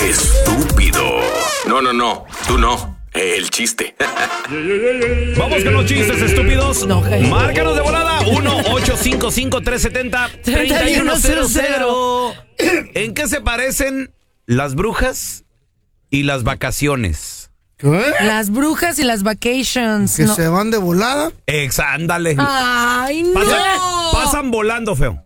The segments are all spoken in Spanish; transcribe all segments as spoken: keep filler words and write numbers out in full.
estúpido. No, no, no, tú no. El chiste. Vamos con los chistes estúpidos. No, hey. Márcanos de volada. uno ocho cinco cinco, tres siete cero, tres uno cero cero. ¿En qué se parecen las brujas y las vacaciones? ¿Qué? Las brujas y las vacations. ¿Que no. se van de volada? Ex, ándale. Ay, no. Pasan, pasan volando, feo.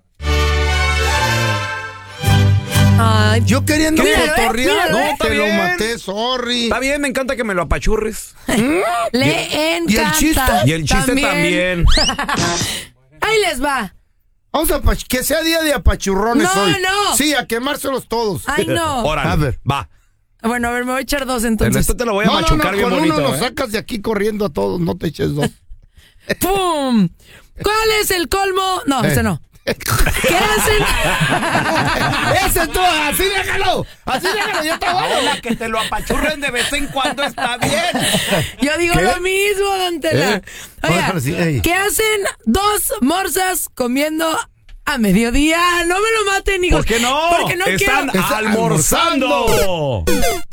Ay, Yo queriendo Míralo, eh, cotorrear, míralo, no, eh. te Está lo bien. maté, sorry. Está bien, me encanta que me lo apachurres. le encanta. ¿Y el chiste? Y el chiste también. Ahí les va. Vamos a apach- que sea día de apachurrones No, hoy. no. Sí, a quemárselos todos. Ay, no. Órale, A ver. va. Bueno, a ver, me voy a echar dos En entonces. esto te lo voy a No, no, machucar no, bien con bonito. uno nos ¿eh? sacas de aquí corriendo a todos, no te eches dos. ¡Pum! ¿Cuál es el colmo? No, Eh. ese no. ¿Qué hacen? ¡Ese tú! ¡Así déjalo! ¡Así déjalo! ¡Ya está bueno! Ahora que te lo apachurren de vez en cuando está bien. Yo digo ¿Qué? lo mismo, Don Tela. ¿Eh? Oiga, Bueno, sí, ey. ¿qué hacen dos morsas comiendo a mediodía? No me lo maten, hijos. ¿Por qué no? Porque no Están quiero. Está almorzando.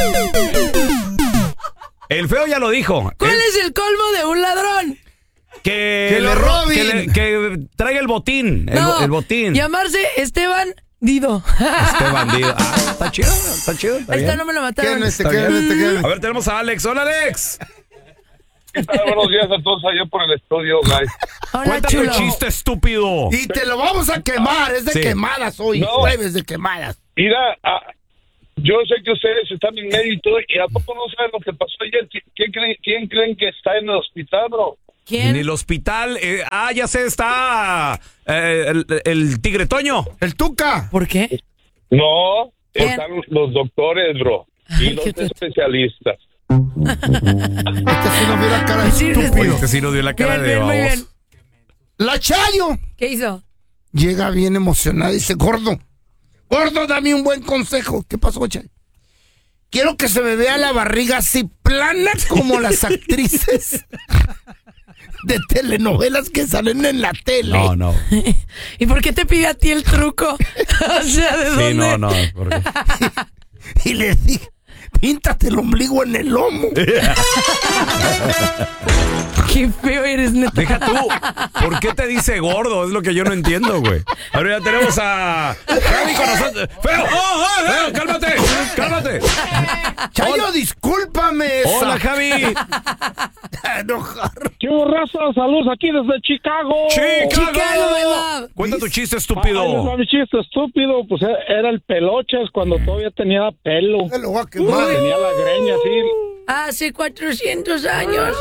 El feo ya lo dijo. ¿Cuál El- es el colmo de un ladrón? Que, Que le lo ro- roben. que, le- que traiga el botín. El, No, el botín. llamarse Esteban Dido. Este bandido. Ah, está chido, está chido. Está Ahí está, bien. no me lo ¿Qué mataron. no este, Está qué bien. no este, qué A ver, tenemos a Alex. Hola, Alex. ¿Qué tal? Buenos días a todos allá por el estudio, guys. Hola, Cuéntame chulo. el chiste, estúpido. Y te lo vamos a quemar, es de Sí. quemadas hoy, No. jueves de quemadas. Mira, ah, yo sé que ustedes están en medio y todo, y a poco no saben lo que pasó ayer. ¿Qui- ¿Quién creen, quién creen que está en el hospital, bro? En ¿Quién? el hospital. eh, ah, ya sé, está eh, el, el tigre Toño. El Tuca. ¿Por qué? No, ¿Quién? están los doctores, bro, y Ay, los qué te- especialistas. Este sí nos vio la cara de Sí, estúpido. Este sí nos dio la cara Bien, de bien, muy babos. bien. La Chayo ¿Qué hizo? llega bien emocionada y dice, gordo, gordo, dame un buen consejo. ¿Qué pasó, Chayo? Quiero que se me vea la barriga así plana como las actrices de telenovelas que salen en la tele. No, no. ¿Y por qué te pide a ti el truco? O sea, ¿de dónde? Sí, no, no. porque- Y le dije, píntate el ombligo en el lomo. Qué feo eres, neta. Deja tú. ¿Por qué te dice gordo? Es lo que yo no entiendo, güey. Ahora ya tenemos a Javi con nosotros. ¡Feo! ¡Oh, oh, feo! ¡Cálmate! ¡Cálmate! Chayo, discúlpame esa. Hola, Javi. Enojar. ¡Qué raza! Saludos aquí desde Chicago. ¡Chicago! Chicago, ¿verdad? Cuenta tu chiste, Ahí estúpido. les va mi chiste estúpido, pues era el pelochas cuando todavía tenía pelo. Te lo voy a quemar. Tenía la greña así. Hace cuatrocientos años.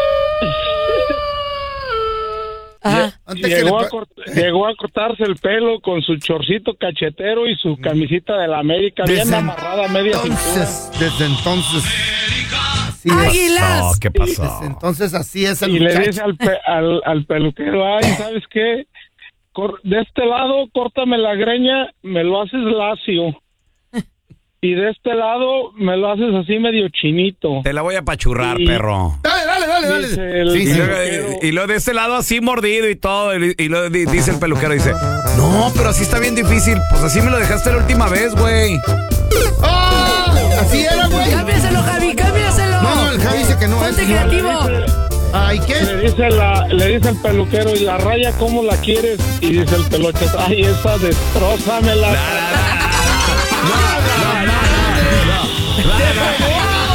Ajá. Antes que Llegó le a, pa- cort- llegó a cortarse el pelo con su chorcito cachetero y su camisita de la América bien Desde amarrada a media cintura. entonces, desde entonces. Así es. Águilas. Oh, ¿qué pasó? Desde entonces así es el Y le muchacho. dice al, pe- al, al peluquero, ay, ¿sabes qué? Cor- de este lado, córtame la greña, me lo haces lacio. Y de este lado, me lo haces así medio chinito. Te la voy a pachurrar, Sí. perro. Dale, dale, dale, dale. Dice el Sí, Y sí. luego, y luego de este lado así mordido y todo. Y, y luego di- dice el peluquero, dice, no, pero así está bien difícil. Pues así me lo dejaste la última vez, güey. ¡Ah! Así era, güey. Cámbiaselo, Javi, cámbiaselo. No, no, el Javi dice que no. Ponte es- creativo. Ay, Le ¿qué? dice, la, le dice el peluquero, ¿y la raya cómo la quieres? Y dice el pelochas, ay, esa destrózamela. No, no, no, no,